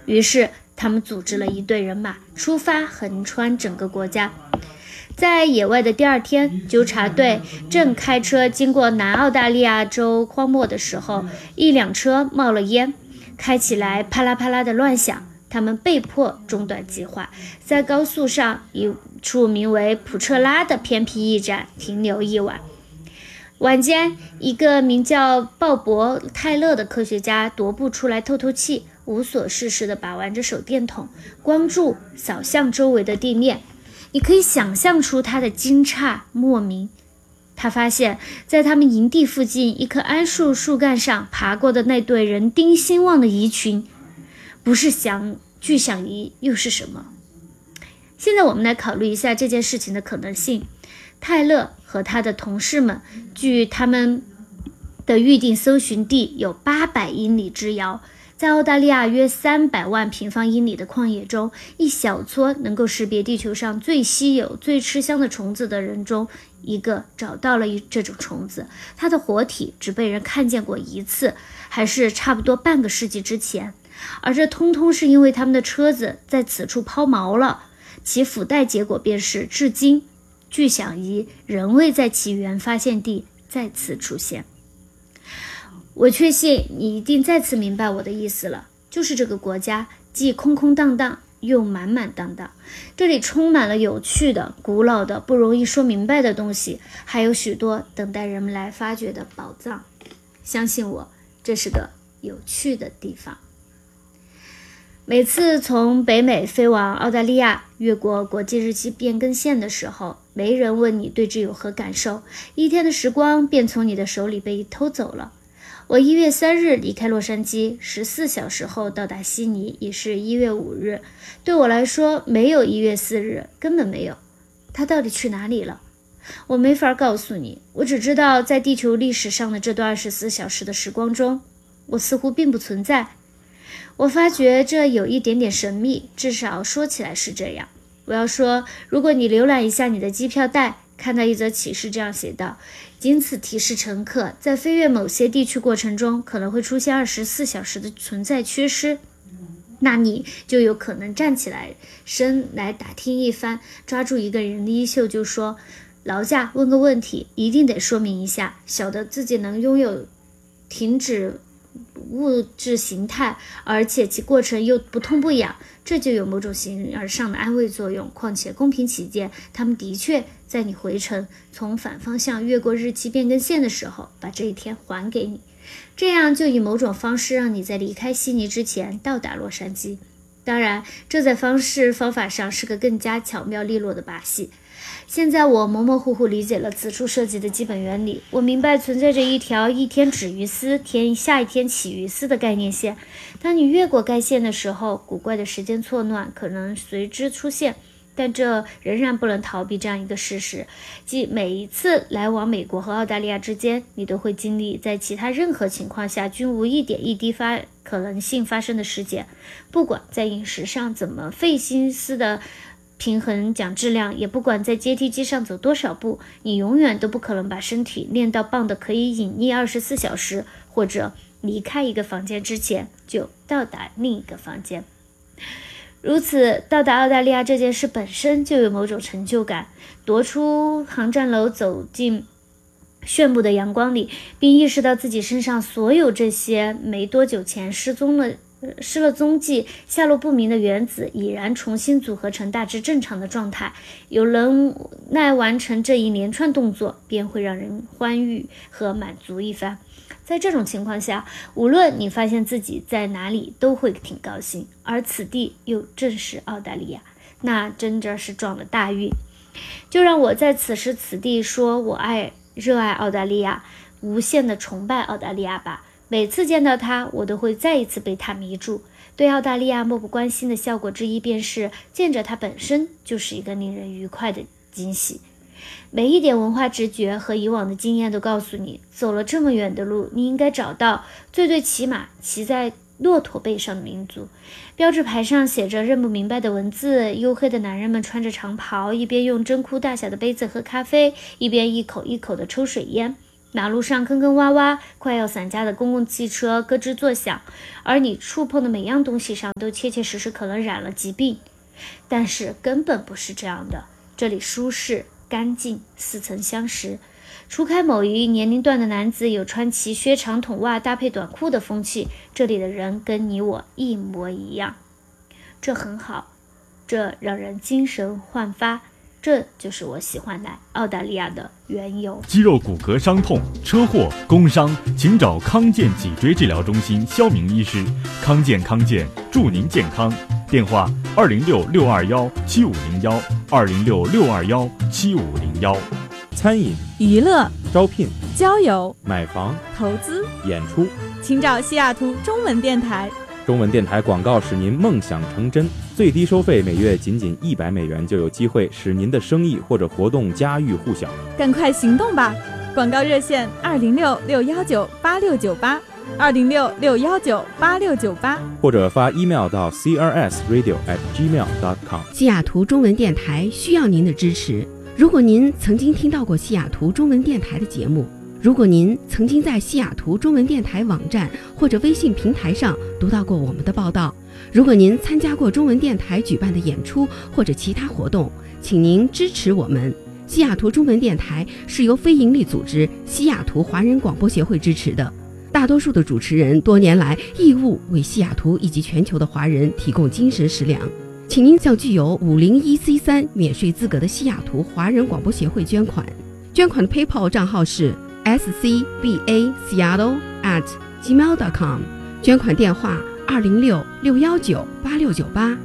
于是他们组织了一队人马出发，横穿整个国家。在野外的第二天，纠察队正开车经过南澳大利亚州荒漠的时候，一辆车冒了烟，开起来啪啦啪啦的乱响。他们被迫中断计划，在高速上一处名为普彻拉的偏僻驿站停留一晚。晚间，一个名叫鲍勃·泰勒的科学家踱步出来透透气，无所事事地把玩着手电筒，光柱扫向周围的地面。你可以想象出他的惊诧莫名。他发现在他们营地附近一棵桉树树干上爬过的那对人丁兴旺的蚁群，不是巨响蚁又是什么？现在我们来考虑一下这件事情的可能性。泰勒和他的同事们距他们的预定搜寻地有800英里之遥，在澳大利亚约300万平方英里的旷野中，一小撮能够识别地球上最稀有最吃香的虫子的人中，一个找到了这种虫子。它的活体只被人看见过一次，还是差不多半个世纪之前，而这通通是因为他们的车子在此处抛锚了。其附带结果便是至今巨响蚁仍未在其原发现地再次出现。我确信你一定再次明白我的意思了，就是这个国家既空空荡荡又满满当当，这里充满了有趣的、古老的、不容易说明白的东西，还有许多等待人们来发掘的宝藏。相信我，这是个有趣的地方。每次从北美飞往澳大利亚，越过国际日期变更线的时候，没人问你对之有何感受，一天的时光便从你的手里被偷走了。我1月3日离开洛杉矶，14小时后到达悉尼，已是1月5日。对我来说，没有1月4日，根本没有。它到底去哪里了？我没法告诉你，我只知道在地球历史上的这段24小时的时光中，我似乎并不存在。我发觉这有一点点神秘，至少说起来是这样。我要说，如果你浏览一下你的机票袋，看到一则启示这样写道：仅此提示乘客在飞越某些地区过程中可能会出现24小时的存在缺失，那你就有可能站起来身来打听一番，抓住一个人的衣袖就说：劳驾，问个问题，一定得说明一下，晓得自己能拥有停止物质形态，而且其过程又不痛不痒，这就有某种形而上的安慰作用。况且公平起见，他们的确在你回程从反方向越过日期变更线的时候把这一天还给你，这样就以某种方式让你在离开悉尼之前到达洛杉矶。当然，这在方法上是个更加巧妙利落的把戏。现在我模模糊糊理解了此处设计的基本原理，我明白存在着一条一天止于斯，下一天起于斯的概念线。当你越过该线的时候，古怪的时间错乱可能随之出现，但这仍然不能逃避这样一个事实，即每一次来往美国和澳大利亚之间，你都会经历在其他任何情况下均无一点一滴可能性发生的事件。不管在饮食上怎么费心思的平衡讲质量，也不管在阶梯机上走多少步，你永远都不可能把身体练到棒的可以隐匿24小时，或者离开一个房间之前就到达另一个房间。如此，到达澳大利亚这件事本身就有某种成就感。踱出航站楼，走进炫目的阳光里，并意识到自己身上所有这些没多久前失了踪迹、下落不明的原子已然重新组合成大致正常的状态，有能耐完成这一连串动作，便会让人欢愉和满足一番。在这种情况下，无论你发现自己在哪里都会挺高兴，而此地又正是澳大利亚，那真的是撞了大运。就让我在此时此地说，我热爱澳大利亚，无限的崇拜澳大利亚吧。每次见到它，我都会再一次被它迷住。对澳大利亚漠不关心的效果之一，便是见着它本身就是一个令人愉快的惊喜。每一点文化直觉和以往的经验都告诉你，走了这么远的路，你应该找到最起码骑在骆驼背上的民族。标志牌上写着认不明白的文字，黝黑的男人们穿着长袍，一边用针窟大小的杯子喝咖啡，一边一口一口地抽水烟。 马路上坑坑洼洼，快要散架的公共汽车咯吱作响，而你触碰的每样东西上都切切实实可能染了疾病。但是根本不是这样的，这里舒适、干净，似曾相识。除开某一年龄段的男子有穿齐靴长筒袜搭配短裤的风气，这里的人跟你我一模一样。这很好，这让人精神焕发，这就是我喜欢来澳大利亚的缘由。 肌肉骨骼伤痛、车祸、工伤，请找康健脊椎治疗中心肖明医师。康健，祝您健康。电话206-621-7501，206-621-7501。 餐饮、 娱乐、 招聘、 交友、 买房、 投资、 演出， 请找西雅图中文电台。 中文电台广告使您梦想成真，最低收费每月仅$100就有机会使您的生意或者活动家喻户晓。 赶快行动吧！广告热线206-619-8698，206-619-8698， 或者发 email 到 crsradio@gmail.com。 西雅图中文电台需要您的支持。如果您曾经听到过西雅图中文电台的节目，如果您曾经在西雅图中文电台网站或者微信平台上读到过我们的报道，如果您参加过中文电台举办的演出或者其他活动，请您支持我们。西雅图中文电台是由非营利组织西雅图华人广播协会支持的，大多数的主持人多年来义务为西雅图以及全球的华人提供精神食粮。请您向具有501C3免税资格的西雅图华人广播协会捐款。捐款的 PayPal 账号是scbaseattle@gmail.com， 捐款电话206-619-8698，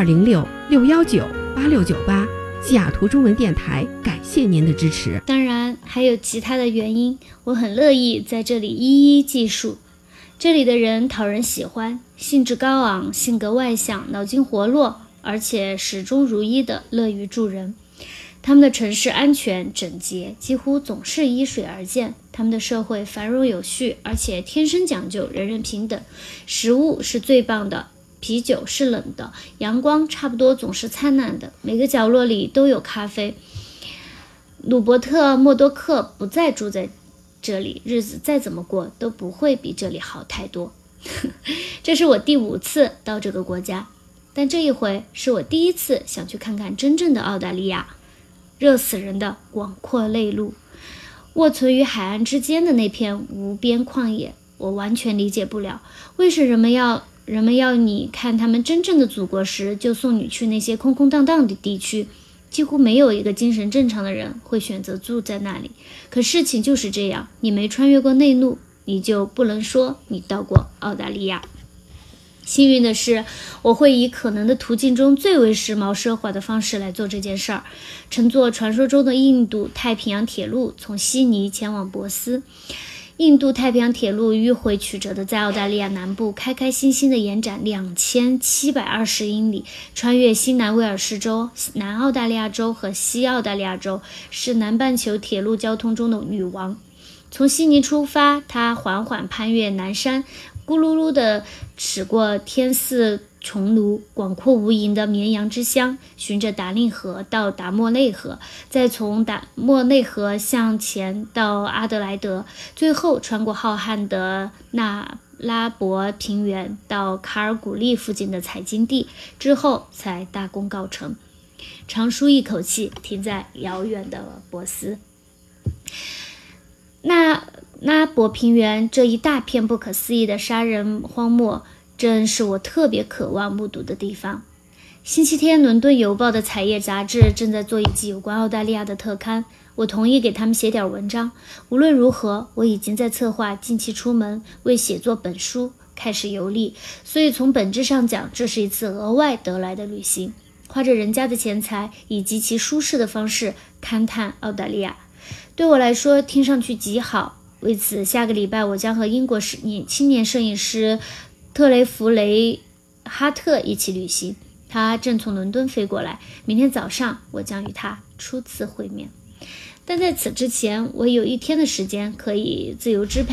206-619-8698。西雅图中文电台感谢您的支持。 当然还有其他的原因，我很乐意在这里一一记述。这里的人讨人喜欢，兴致高昂，性格外向，脑筋活络，而且始终如一的乐于助人。他们的城市安全整洁，几乎总是依水而建。他们的社会繁荣有序，而且天生讲究人人平等。食物是最棒的，啤酒是冷的，阳光差不多总是灿烂的，每个角落里都有咖啡。鲁伯特·默多克不再住在这里，日子再怎么过都不会比这里好太多。这是我第5次到这个国家，但这一回是我第1次想去看看真正的澳大利亚。热死人的广阔内陆，卧存于海岸之间的那片无边旷野，我完全理解不了，为什么人们要你看他们真正的祖国时，就送你去那些空空荡荡的地区。几乎没有一个精神正常的人会选择住在那里。可事情就是这样，你没穿越过内陆，你就不能说你到过澳大利亚。幸运的是，我会以可能的途径中最为时髦奢华的方式来做这件事儿，乘坐传说中的印度太平洋铁路从悉尼前往珀斯。印度太平洋铁路迂回曲折地在澳大利亚南部开开心心地延展2720英里，穿越新南威尔士州、南澳大利亚州和西澳大利亚州，是南半球铁路交通中的女王。从悉尼出发，它缓缓攀越南山，咕噜噜地驶过天似穹庐、广阔无垠的绵羊之乡，循着达令河到达莫内河，再从达莫内河向前到阿德莱德，最后穿过浩瀚的纳拉伯平原到卡尔古利附近的采金地，之后才大功告成。长舒一口气，停在遥远的珀斯。纳拉伯平原这一大片不可思议的杀人荒漠，正是我特别渴望目睹的地方。星期天，伦敦邮报的彩页杂志正在做一集有关澳大利亚的特刊，我同意给他们写点文章。无论如何，我已经在策划近期出门为写作本书开始游历，所以从本质上讲，这是一次额外得来的旅行，花着人家的钱财，以极其舒适的方式勘探澳大利亚。对我来说，听上去极好。为此，下个礼拜我将和英国青年摄影师特雷弗雷哈特一起旅行，他正从伦敦飞过来，明天早上我将与他初次会面。但在此之前，我有1天的时间可以自由支配，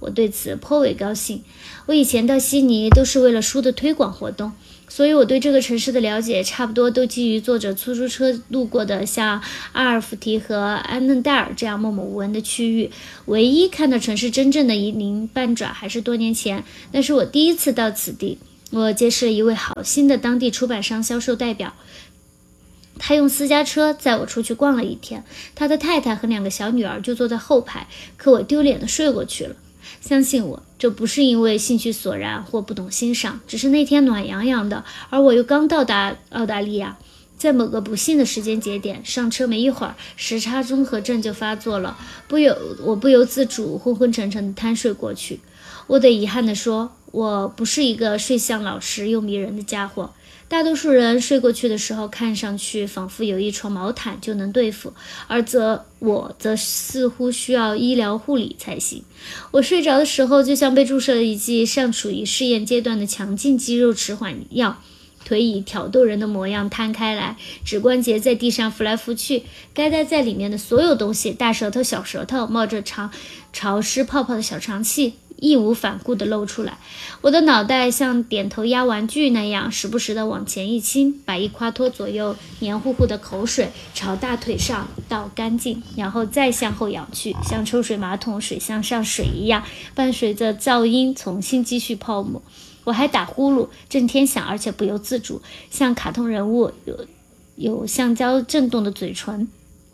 我对此颇为高兴。我以前到悉尼都是为了书的推广活动，所以我对这个城市的了解差不多都基于坐着出租车路过的像阿尔弗提和安嫩戴尔这样默默无闻的区域。唯一看到城市真正的一鳞半爪还是多年前，那是我第一次到此地。我结识了一位好心的当地出版商销售代表，他用私家车载我出去逛了一天，他的太太和2个小女儿就坐在后排，可我丢脸地睡过去了。相信我，这不是因为兴趣索然或不懂欣赏，只是那天暖洋洋的，而我又刚到达澳大利亚。在某个不幸的时间节点，上车没一会儿，时差综合症就发作了，我不由自主昏昏沉沉地瘫睡过去。我得遗憾地说，我不是一个睡相老实又迷人的家伙。大多数人睡过去的时候，看上去仿佛有一床毛毯就能对付，我则似乎需要医疗护理才行。我睡着的时候，就像被注射了一剂尚处于试验阶段的强劲肌肉迟缓药，腿以挑逗人的模样摊开来，指关节在地上浮来浮去，该待在里面的所有东西，大舌头、小舌头，冒着潮湿泡泡的小肠气，义无反顾地露出来。我的脑袋像点头压玩具那样，时不时地往前一倾，把一夸脱左右黏糊糊的口水朝大腿上倒干净，然后再向后仰去，像抽水马桶水箱上水一样，伴随着噪音重新继续泡沫。我还打呼噜，震天响，而且不由自主，像卡通人物有橡胶震动的嘴唇。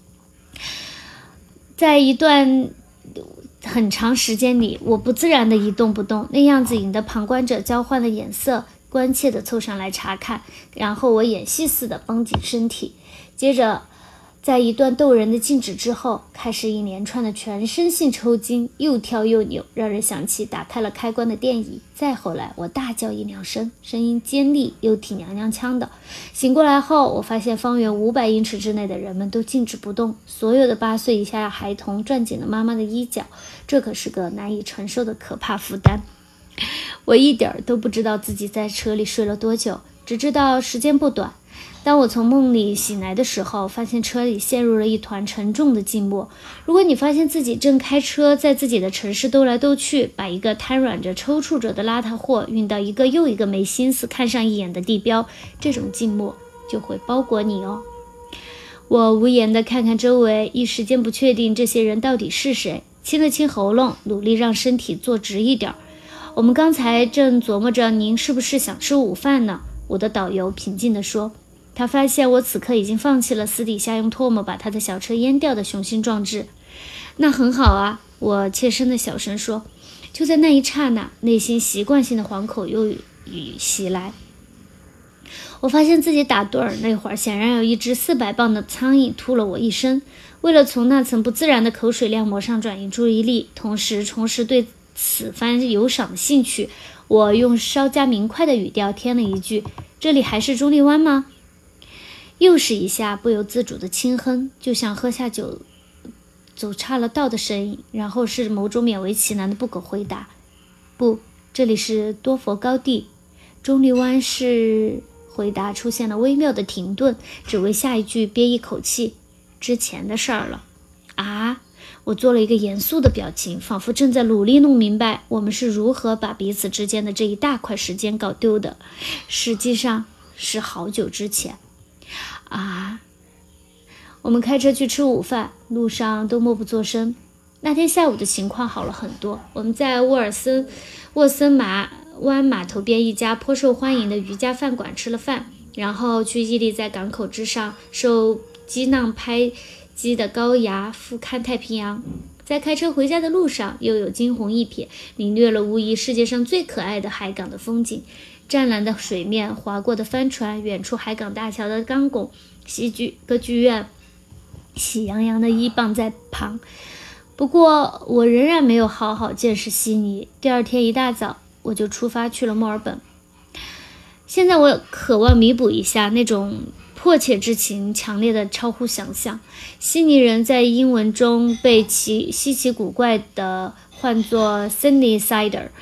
在一段很长时间里，我不自然地一动不动，那样子引得旁观者交换的眼色，关切地凑上来查看，然后我演戏似的绷紧身体，接着在一段逗人的静止之后，开始一连串的全身性抽筋，又跳又扭，让人想起打开了开关的电椅。再后来，我大叫一两声，声音尖利又挺娘娘腔的。醒过来后，我发现方圆500英尺之内的人们都静止不动，所有的8岁以下孩童攥紧了妈妈的衣角，这可是个难以承受的可怕负担。我一点都不知道自己在车里睡了多久，只知道时间不短。当我从梦里醒来的时候，发现车里陷入了一团沉重的静默。如果你发现自己正开车在自己的城市兜来兜去，把一个瘫软着抽搐着的邋遢货运到一个又一个没心思看上一眼的地标，这种静默就会包裹你哦。我无言地看看周围，一时间不确定这些人到底是谁，清了清喉咙，努力让身体坐直一点。我们刚才正琢磨着您是不是想吃午饭呢，我的导游平静地说。他发现我此刻已经放弃了私底下用唾沫把他的小车淹掉的雄心壮志。那很好啊，我怯声的小声说。就在那一刹那，内心习惯性的惶恐又袭来。我发现自己打盹儿那会儿，显然有一只400磅的苍蝇吐了我一身。为了从那层不自然的口水亮膜上转移注意力，同时重拾对此番游赏的兴趣，我用稍加明快的语调添了一句：这里还是中立湾吗？又是一下不由自主的轻哼，就像喝下酒走岔了道的声音，然后是某种勉为其难的不可回答。不，这里是多佛高地。中立湾是……回答出现了微妙的停顿，只为下一句憋一口气。之前的事儿了。啊？我做了一个严肃的表情，仿佛正在努力弄明白我们是如何把彼此之间的这一大块时间搞丢的。实际上是好久之前。啊，我们开车去吃午饭，路上都默不作声。那天下午的情况好了很多，我们在沃森湾码头边一家颇受欢迎的渔家饭馆吃了饭，然后去屹立在港口之上受激浪拍击的高崖俯瞰太平洋。在开车回家的路上，又有惊鸿一瞥，领略了无疑世界上最可爱的海港的风景。湛蓝的水面，划过的帆船，远处海港大桥的钢拱，歌剧院喜洋洋的依傍在旁。不过我仍然没有好好见识悉尼。第二天一大早，我就出发去了墨尔本。现在我渴望弥补一下那种迫切之情，强烈的超乎想象。悉尼人在英文中被稀奇古怪的唤作 Sydney Cider，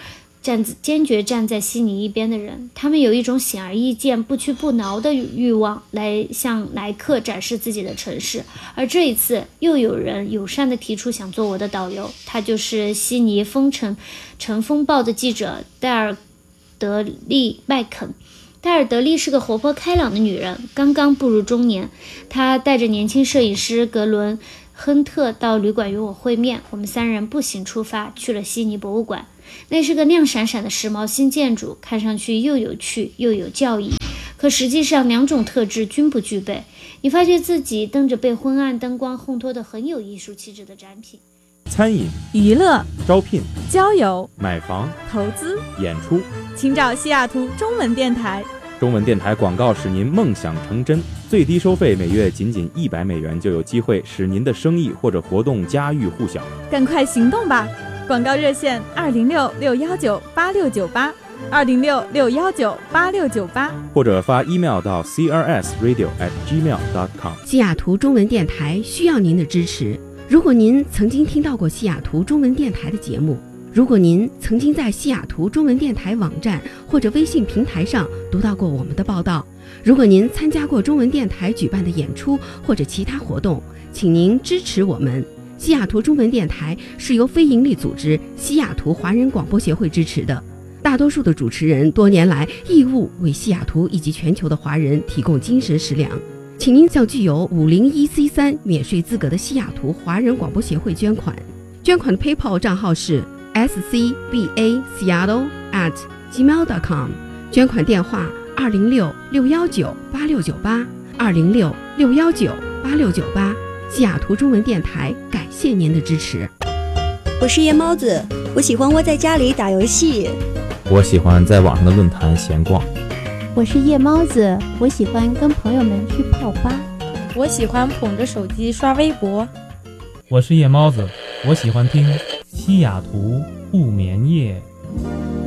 坚决站在悉尼一边的人，他们有一种显而易见、不屈不挠的欲望来向来客展示自己的城市。而这一次，又有人友善地提出想做我的导游，他就是悉尼晨风报的记者戴尔德利麦肯。戴尔德利是个活泼开朗的女人，刚刚步入中年。她带着年轻摄影师格伦·亨特到旅馆与我会面，我们三人步行出发，去了悉尼博物馆。那是个亮闪闪的时髦新建筑，看上去又有趣又有教义，可实际上两种特质均不具备。你发觉自己瞪着被昏暗灯光烘托得很有艺术气质的展品。 餐饮、 娱乐、 招聘、 交友、 买房、 投资、 演出， 请找西雅图中文电台。 中文电台广告使您梦想成真，最低收费每月仅100美元，就有机会使您的生意或者活动家喻户晓。 赶快行动吧！广告热线206-619-8698，206-619-8698， 或者发 email 到 crsradio@gmail.com。 西雅图中文电台需要您的支持。如果您曾经听到过西雅图中文电台的节目，如果您曾经在西雅图中文电台网站或者微信平台上读到过我们的报道，如果您参加过中文电台举办的演出或者其他活动，请您支持我们。西雅图中文电台是由非营利组织西雅图华人广播协会支持的，大多数的主持人多年来义务为西雅图以及全球的华人提供精神食粮。请您向具有501C3免税资格的西雅图华人广播协会捐款。捐款的 PayPal 账号是scbaseattle@gmail.com， 捐款电话206-619-8698，206-619-8698。西雅图中文电台感谢您的支持。 我是夜猫子，我喜欢窝在家里打游戏。 我喜欢在网上的论坛闲逛。 我是夜猫子，我喜欢跟朋友们去泡吧。 我喜欢捧着手机刷微博。 我是夜猫子，我喜欢听西雅图不眠夜。